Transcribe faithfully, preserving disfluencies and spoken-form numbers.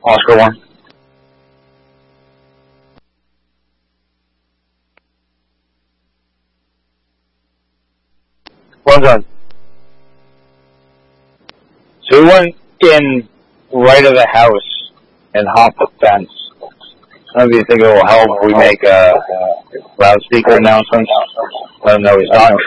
Oscar one. One done. So we went in right of the house and hopped the fence. Some of you think it will help if we make a loudspeaker announcement. Let them know he's not